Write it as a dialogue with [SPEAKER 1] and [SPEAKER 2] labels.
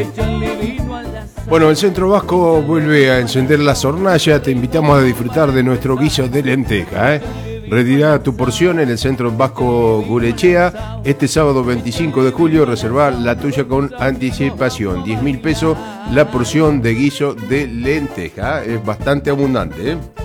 [SPEAKER 1] Bueno, el Centro Vasco vuelve a encender las hornallas. Te invitamos a disfrutar de nuestro guiso de lenteja, Retirá tu porción en el Centro Vasco Gurechea. Este sábado 25 de julio, reservá la tuya con anticipación. 10.000 pesos la porción de guiso de lenteja. Es bastante abundante,